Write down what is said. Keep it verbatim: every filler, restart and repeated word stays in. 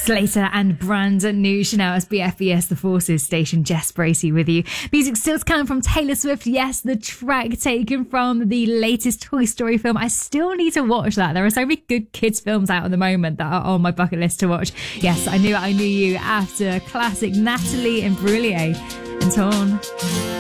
Slater and brand new Chanel as B F B S The Forces station. Jess Bracey with you. Music still to come from Taylor Swift. Yes, the track taken from the latest Toy Story film. I still need to watch that. There are so many good kids films out at the moment that are on my bucket list to watch. Yes, I Knew I Knew You after classic Natalie Imbruglia and Torn.